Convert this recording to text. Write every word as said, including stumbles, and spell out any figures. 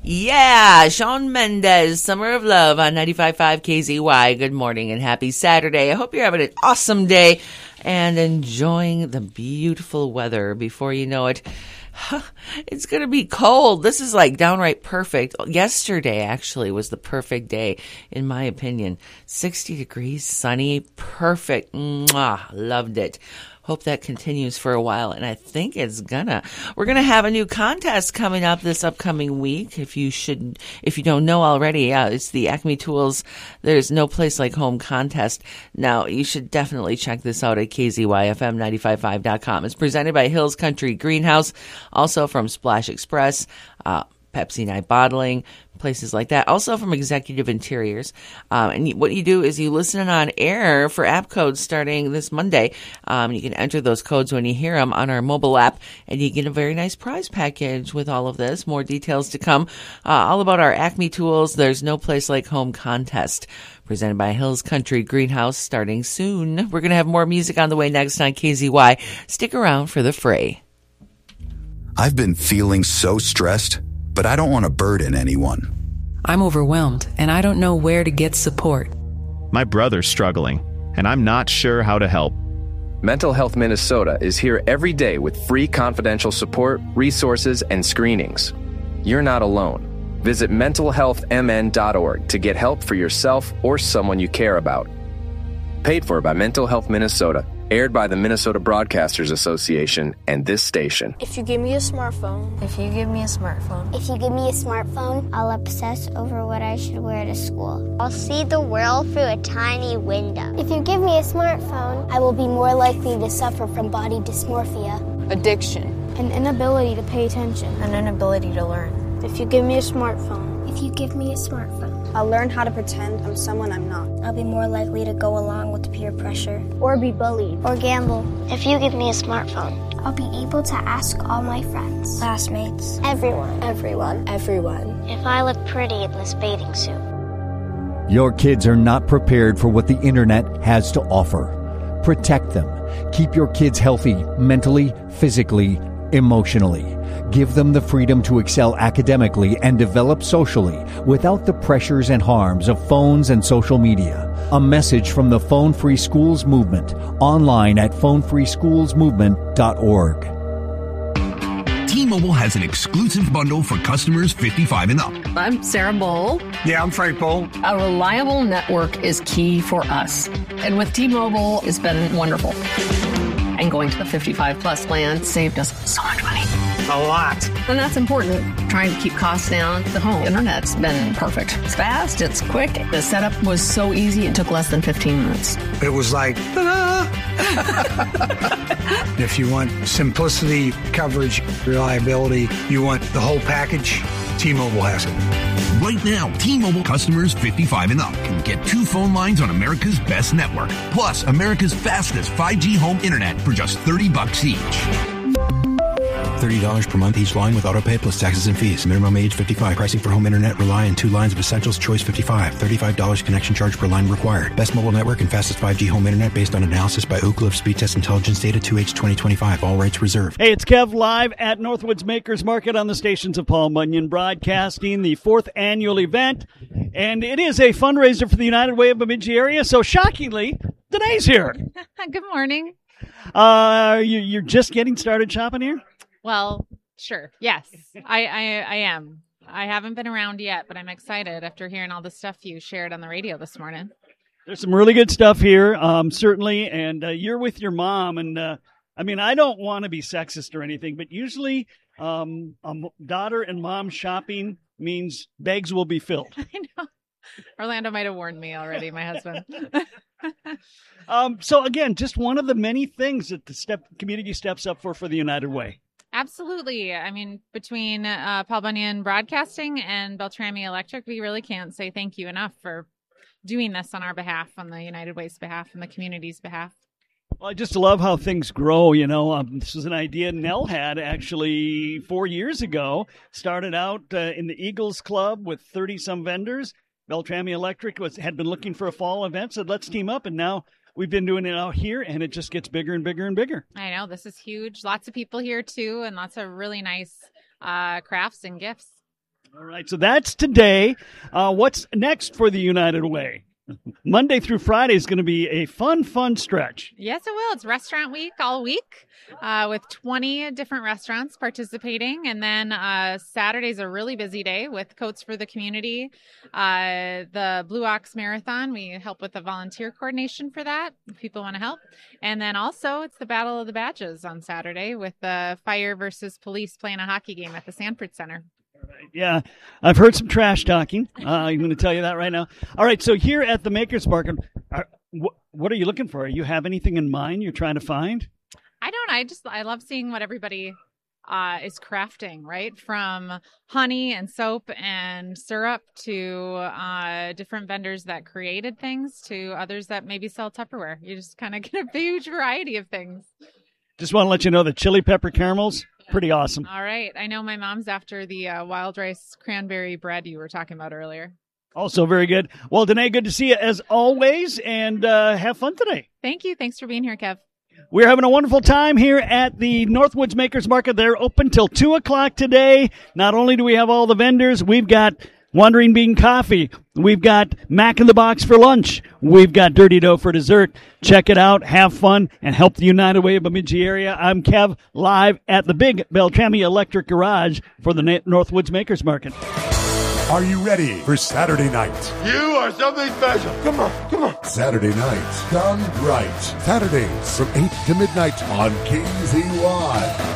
Yeah, Shawn Mendes, Summer of Love on ninety-five point five K Z Y. Good morning and happy Saturday. I hope you're having an awesome day and enjoying the beautiful weather. Before you know it, it's going to be cold. This is like downright perfect. Yesterday actually was the perfect day, in my opinion. sixty degrees, sunny, perfect. Mwah, loved it. Hope that continues for a while, and I think it's gonna. We're gonna have a new contest coming up this upcoming week. If you should, if you don't know already, yeah, it's the Acme Tools There's No Place Like Home contest. Now, you should definitely check this out at K Z Y F M nine five five dot com. It's presented by Hills Country Greenhouse, also from Splash Express, uh, Pepsi Night Bottling, places like that. Also from Executive Interiors. Um, and what you do is you listen on air for app codes starting this Monday. Um, you can enter those codes when you hear them on our mobile app, and you get a very nice prize package with all of this. More details to come. Uh, all about our Acme Tools There's No Place Like Home contest, presented by Hills Country Greenhouse, starting soon. We're going to have more music on the way next on K Z Y. Stick around for the fray. I've been feeling so stressed, but I don't want to burden anyone. I'm overwhelmed, and I don't know where to get support. My brother's struggling, and I'm not sure how to help. Mental Health Minnesota is here every day with free confidential support, resources, and screenings. You're not alone. Visit mental health m n dot org to get help for yourself or someone you care about. Paid for by Mental Health Minnesota. Aired by the Minnesota Broadcasters Association and this station. If you give me a smartphone. If you give me a smartphone. If you give me a smartphone, I'll obsess over what I should wear to school. I'll see the world through a tiny window. If you give me a smartphone, I will be more likely to suffer from body dysmorphia, addiction, an inability to pay attention, an inability to learn. If you give me a smartphone. If you give me a smartphone, I'll learn how to pretend I'm someone I'm not. I'll be more likely to go along with peer pressure. Or be bullied. Or gamble. If you give me a smartphone, I'll be able to ask all my friends, classmates, everyone, everyone, everyone, if I look pretty in this bathing suit. Your kids are not prepared for what the internet has to offer. Protect them. Keep your kids healthy mentally, physically, emotionally. Give them the freedom to excel academically and develop socially without the pressures and harms of phones and social media. A message from the Phone Free Schools Movement, online at phone free schools movement dot org. T-Mobile has an exclusive bundle for customers fifty-five and up. I'm Sarah Bowl. Yeah, I'm Frank Bowl. A reliable network is key for us. And with T-Mobile, it's been wonderful. And going to the fifty-five plus plan saved us so much money. A lot. And that's important. Trying to keep costs down. The home internet's been perfect. It's fast. It's quick. The setup was so easy. It took less than fifteen minutes. It was like, ta-da! If you want simplicity, coverage, reliability, you want the whole package, T-Mobile has it. Right now, T-Mobile customers fifty-five and up can get two phone lines on America's best network, plus America's fastest five G home internet for just thirty bucks each. thirty dollars per month each line with autopay plus taxes and fees. Minimum age fifty-five. Pricing for home internet rely on two lines of Essentials Choice fifty-five. thirty-five dollars connection charge per line required. Best mobile network and fastest five G home internet based on analysis by Oak Cliff Speed Test Intelligence Data two H twenty twenty-five. All rights reserved. Hey, it's Kev live at Northwoods Makers Market on the stations of Paul Bunyan Broadcasting, the fourth annual event. And it is a fundraiser for the United Way of Bemidji area. So shockingly, Danae's here. Good morning. Uh, you, you're just getting started shopping here? Well, sure. Yes, I, I I am. I haven't been around yet, but I'm excited after hearing all the stuff you shared on the radio this morning. There's some really good stuff here, um, certainly. And uh, you're with your mom. And, uh, I mean, I don't want to be sexist or anything, but usually um, a daughter and mom shopping means bags will be filled. I know. Orlando might have warned me already, my husband. um, so, again, just one of the many things that the step community steps up for for the United Way. Absolutely. I mean, between uh, Paul Bunyan Broadcasting and Beltrami Electric, we really can't say thank you enough for doing this on our behalf, on the United Way's behalf, and the community's behalf. Well, I just love how things grow, you know. Um, this was an idea Nell had actually four years ago. Started out uh, in the Eagles Club with thirty-some vendors. Beltrami Electric was had been looking for a fall event, said let's team up, and now we've been doing it out here, and it just gets bigger and bigger and bigger. I know. This is huge. Lots of people here, too, and lots of really nice uh, crafts and gifts. All right, so that's today. Uh, what's next for the United Way? Monday through Friday is going to be a fun, fun stretch. Yes, it will. It's restaurant week all week uh, with twenty different restaurants participating. And then uh, Saturday's a really busy day with Coats for the Community. Uh, the Blue Ox Marathon, we help with the volunteer coordination for that if people want to help. And then also it's the Battle of the Badges on Saturday with the Fire versus Police playing a hockey game at the Sanford Center. Yeah, I've heard some trash talking. Uh, I'm going to tell you that right now. All right, so here at the Makers Market, are, wh- what are you looking for? You have anything in mind you're trying to find? I don't. I just I love seeing what everybody uh, is crafting, right? From honey and soap and syrup to uh, different vendors that created things to others that maybe sell Tupperware. You just kind of get a huge variety of things. Just want to let you know the chili pepper caramels, pretty awesome. All right. I know my mom's after the uh, wild rice cranberry bread you were talking about earlier. Also very good. Well, Danae, good to see you as always, and uh, have fun today. Thank you. Thanks for being here, Kev. We're having a wonderful time here at the Northwoods Makers Market. They're open till two o'clock today. Not only do we have all the vendors, we've got Wandering Bean Coffee. We've got Mac in the Box for lunch. We've got Dirty Dough for dessert. Check it out, have fun, and help the United Way of Bemidji area. I'm Kev, live at the big Beltrami Electric Garage for the Northwoods Makers Market. Are you ready for Saturday night? You are something special. Come on, come on. Saturday night, done right. Saturdays from eight to midnight on K Z Y.